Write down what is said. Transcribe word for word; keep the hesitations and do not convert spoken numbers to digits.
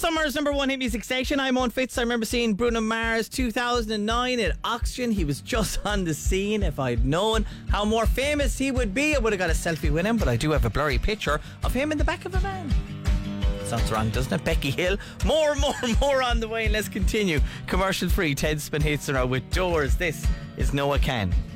summer's number one hit music station. I'm on Fitz. I remember seeing Bruno Mars two thousand nine at Oxygen. He was just on the scene. If I'd known how more famous he would be, I would have got a selfie with him, but I do have a blurry picture of him in the back of a van. Sounds wrong, doesn't it? Becky Hill. More, more, more on the way. Let's continue. Commercial free. Ted Spin hits around with Doors. This is Noah Can.